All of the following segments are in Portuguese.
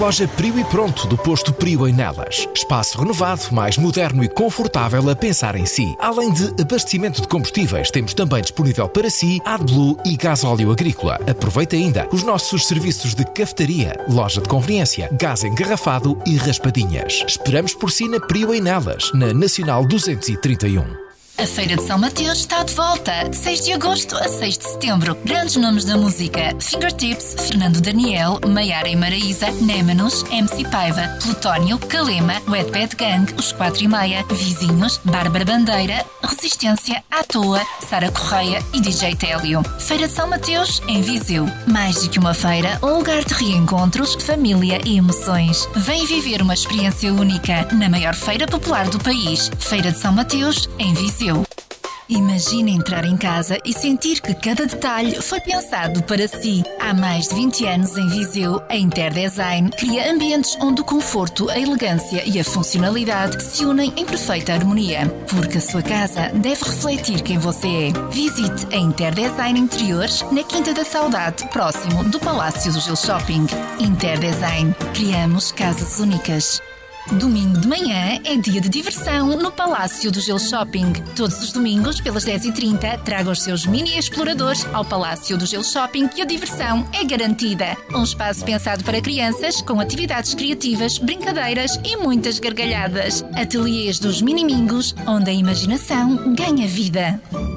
Loja Prio e Pronto, do posto Prio em Nelas. Espaço renovado, mais moderno e confortável a pensar em si. Além de abastecimento de combustíveis, temos também disponível para si AdBlue e gasóleo agrícola. Aproveite ainda os nossos serviços de cafetaria, loja de conveniência, gás engarrafado e raspadinhas. Esperamos por si na Prio em Nelas, na Nacional 231. A Feira de São Mateus está de volta, de 6 de agosto a 6 de setembro. Grandes nomes da música: Fingertips, Fernando Daniel, Maiara e Maraísa, Némanos, MC Paiva, Plutónio, Calema, Wet Bad Gang, Os 4 e Meia, Vizinhos, Bárbara Bandeira, Resistência, À Toa, Sara Correia e DJ Télio. Feira de São Mateus, em Viseu. Mais do que uma feira, um lugar de reencontros, família e emoções. Vem viver uma experiência única na maior feira popular do país. Feira de São Mateus, em Viseu. Imagina entrar em casa e sentir que cada detalhe foi pensado para si. Há mais de 20 anos em Viseu, a Interdesign cria ambientes onde o conforto, a elegância e a funcionalidade se unem em perfeita harmonia. Porque a sua casa deve refletir quem você é. Visite a Interdesign Interiores na Quinta da Saudade, próximo do Palácio do Gil Shopping. Interdesign. Criamos casas únicas. Domingo de manhã é dia de diversão no Palácio do Gil Shopping. Todos os domingos, pelas 10h30, traga os seus mini exploradores ao Palácio do Gil Shopping e a diversão é garantida. Um espaço pensado para crianças, com atividades criativas, brincadeiras e muitas gargalhadas. Ateliês dos Minimingos, onde a imaginação ganha vida.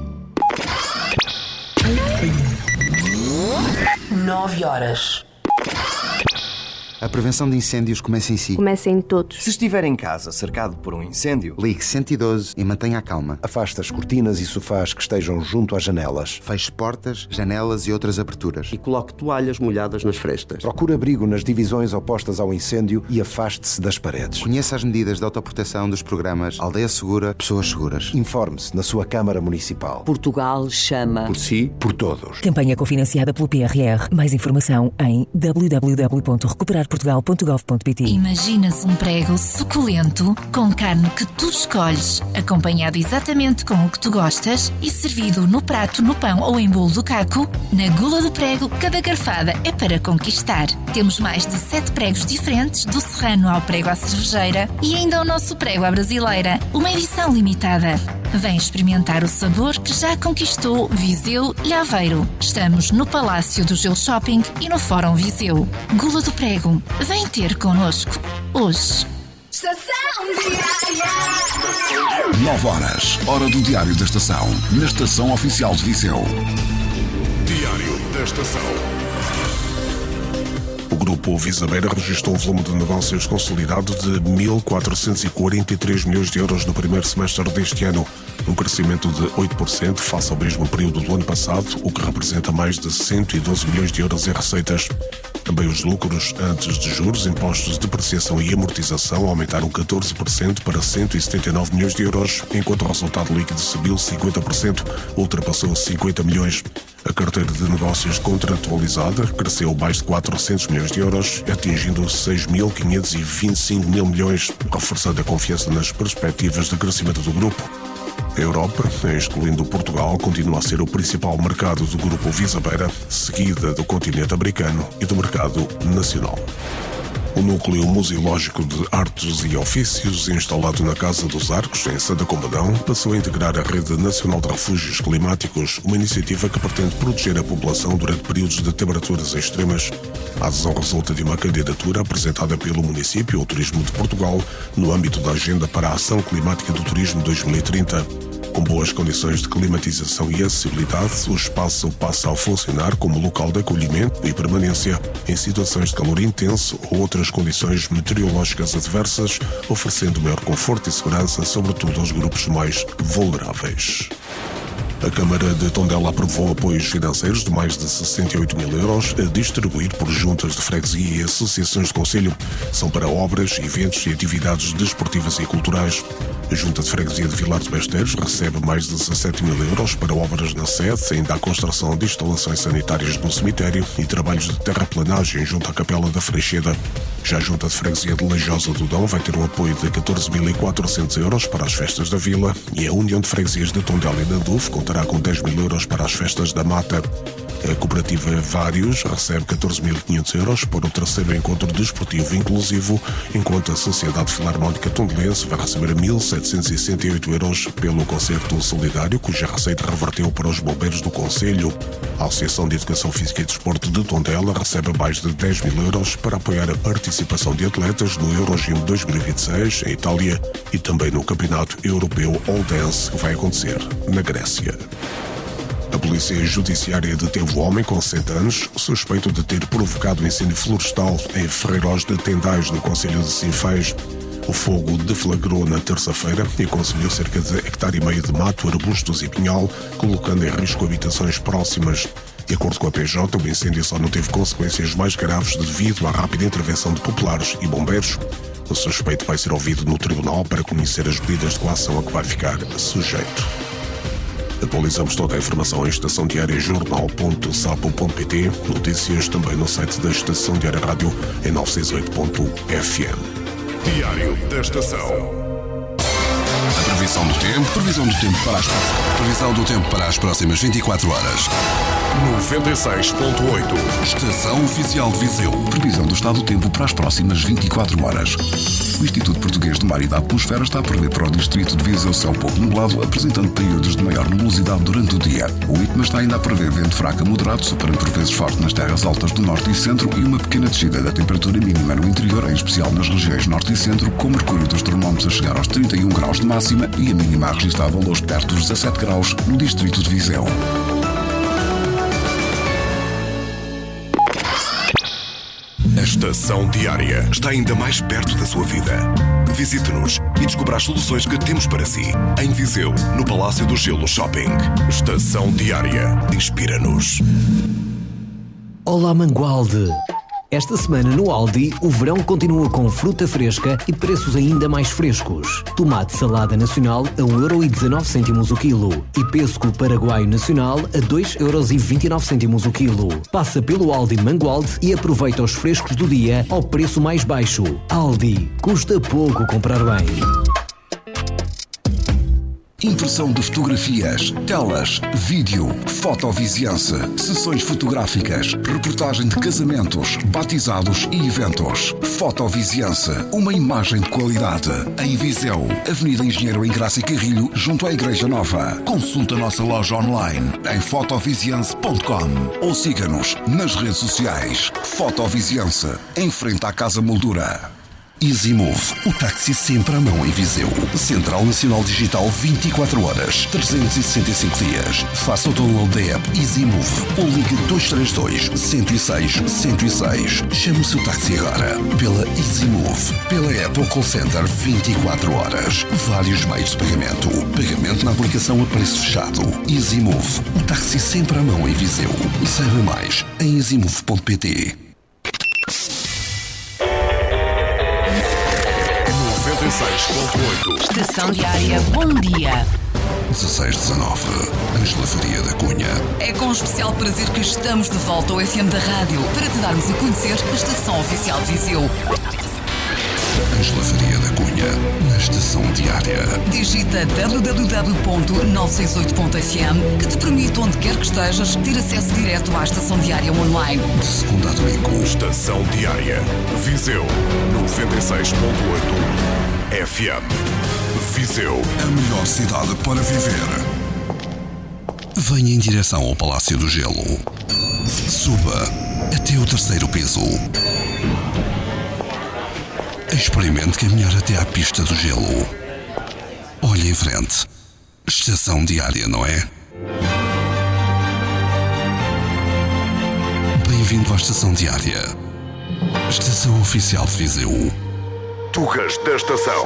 9 horas. A prevenção de incêndios começa em si. Começa em todos. Se estiver em casa cercado por um incêndio, ligue 112 e mantenha a calma. Afaste as cortinas e sofás que estejam junto às janelas. Feche portas, janelas e outras aberturas. E coloque toalhas molhadas nas frestas. Procure abrigo nas divisões opostas ao incêndio e afaste-se das paredes. Conheça as medidas de autoproteção dos programas Aldeia Segura, Pessoas Seguras. Informe-se na sua Câmara Municipal. Portugal chama. Por si, por todos. Campanha cofinanciada pelo PRR. Mais informação em www.recuperarportugal.gov.pt. Imaginas um prego suculento com carne que tu escolhes, acompanhado exatamente com o que tu gostas e servido no prato, no pão ou em bolo do caco? Na Gula do Prego, cada garfada é para conquistar. Temos mais de 7 pregos diferentes, do serrano ao prego à cervejeira e ainda o nosso prego à brasileira, uma edição limitada. Vem experimentar o sabor que já conquistou Viseu e Aveiro. Estamos no Palácio do Gil Shopping e no Fórum Viseu. Gula do Prego. Vem ter connosco hoje. Estação Diária. 9 horas, hora do Diário da Estação, na Estação Oficial de Viseu. Diário da Estação. O Grupo Visabeira registrou um volume de negócios consolidado de 1.443 milhões de euros no primeiro semestre deste ano, um crescimento de 8% face ao mesmo período do ano passado, o que representa mais de 112 milhões de euros em receitas. Também os lucros antes de juros, impostos de depreciação e amortização aumentaram 14% para 179 milhões de euros, enquanto o resultado líquido subiu 50%, ultrapassou 50 milhões. A carteira de negócios contratualizada cresceu mais de 400 milhões de euros, atingindo 6.525 mil milhões, reforçando a confiança nas perspectivas de crescimento do grupo. A Europa, excluindo Portugal, continua a ser o principal mercado do Grupo Visabeira, seguida do continente americano e do mercado nacional. O núcleo museológico de artes e ofícios, instalado na Casa dos Arcos, em Santa Combadão, passou a integrar a Rede Nacional de Refúgios Climáticos, uma iniciativa que pretende proteger a população durante períodos de temperaturas extremas. A adesão resulta de uma candidatura apresentada pelo município ao Turismo de Portugal, no âmbito da Agenda para a Ação Climática do Turismo 2030. Com boas condições de climatização e acessibilidade, o espaço passa a funcionar como local de acolhimento e permanência em situações de calor intenso ou outras condições meteorológicas adversas, oferecendo maior conforto e segurança, sobretudo aos grupos mais vulneráveis. A Câmara de Tondela aprovou apoios financeiros de mais de 68 mil euros a distribuir por juntas de freguesia e associações de concelho. São para obras, eventos e atividades desportivas e culturais. A Junta de Freguesia de Vilar de Besteiros recebe mais de 17 mil euros para obras na sede, ainda a construção de instalações sanitárias no cemitério e trabalhos de terraplanagem junto à Capela da Freixeda. Já a Junta de Freguesia de Lajosa do Dão vai ter um apoio de 14.400 euros para as festas da Vila e a União de Freguesias de Tondela e Nandufo contará com 10 mil euros para as festas da Mata. A cooperativa Vários recebe 14.500 euros para o terceiro encontro desportivo inclusivo, enquanto a Sociedade Filarmónica Tondelense vai receber 1.768 euros pelo concerto solidário, cuja receita reverteu para os bombeiros do Conselho. A Associação de Educação Física e Desporto de Tondela recebe mais de 10.000 euros para apoiar a participação de atletas no Eurogym 2026 em Itália e também no Campeonato Europeu All Dance que vai acontecer na Grécia. A Polícia Judiciária deteve o homem com 7 anos, suspeito de ter provocado incêndio florestal em Ferreiros de Tendais, no concelho de Sinfãs. O fogo deflagrou na terça-feira e consumiu cerca de 1,5 hectares de mato, arbustos e pinhal, colocando em risco habitações próximas. De acordo com a PJ, o incêndio só não teve consequências mais graves devido à rápida intervenção de populares e bombeiros. O suspeito vai ser ouvido no tribunal para conhecer as medidas de coação a que vai ficar sujeito. Atualizamos toda a informação em Estação Diária jornal.sapo.pt, notícias também no site da Estação Diária Rádio em 968.fm. Diário da Estação. A previsão do tempo para as próximas 24 horas. 96.8. Estação Oficial de Viseu. Previsão do estado do tempo para as próximas 24 horas. O Instituto Português do Mar e da Atmosfera está a prever para o distrito de Viseu céu pouco nublado, apresentando períodos de maior nebulosidade durante o dia. O IPMA está ainda a prever vento fraco a moderado, superando por vezes forte nas terras altas do norte e centro e uma pequena descida da temperatura mínima no interior, em especial nas regiões norte e centro, com o mercúrio dos termómetros a chegar aos 31 graus de máxima e a mínima a registrar valores perto dos 17 graus no distrito de Viseu. A Estação Diária está ainda mais perto da sua vida. Visite-nos e descubra as soluções que temos para si. Em Viseu, no Palácio do Gelo Shopping. Estação Diária. Inspira-nos. Olá, Mangualde! Esta semana no Aldi, o verão continua com fruta fresca e preços ainda mais frescos. Tomate salada nacional a 1,19€ o quilo e pêssego paraguaio nacional a 2,29€ o quilo. Passa pelo Aldi Mangualde e aproveita os frescos do dia ao preço mais baixo. Aldi, custa pouco comprar bem. Impressão de fotografias, telas, vídeo, fotoviziança, sessões fotográficas, reportagem de casamentos, batizados e eventos. Fotoviziança, uma imagem de qualidade. Em Viseu, Avenida Engenheiro Engraça e Carrilho, junto à Igreja Nova. Consulte a nossa loja online em fotoviziança.com ou siga-nos nas redes sociais. Fotoviziança, em frente à Casa Moldura. EasyMove, o táxi sempre à mão em Viseu. Central Nacional Digital 24 horas, 365 dias. Faça o download da app EasyMove ou ligue 232 106 106. Chame o seu táxi agora pela EasyMove, pela app ou call center 24 horas. Vários meios de pagamento. Pagamento na aplicação a preço fechado. EasyMove, o táxi sempre à mão em Viseu. Saiba mais em easymove.pt. 96.8. Estação Diária, bom dia. 1619, Ângela Faria da Cunha. É com especial prazer que estamos de volta ao FM da Rádio para te darmos a conhecer a Estação Oficial de Viseu. Ângela Faria da Cunha, na Estação Diária. Digita www.968.fm que te permite, onde quer que estejas, ter acesso direto à Estação Diária online. De segunda a domingo. Estação Diária. Viseu 96.8 FM. Viseu, a melhor cidade para viver. Venha em direção ao Palácio do Gelo. Suba até o 3º piso. Experimente caminhar até à pista do gelo. Olhe em frente. Estação Diária, não é? Bem-vindo à Estação Diária. Estação Oficial de Viseu. Tugas da Estação.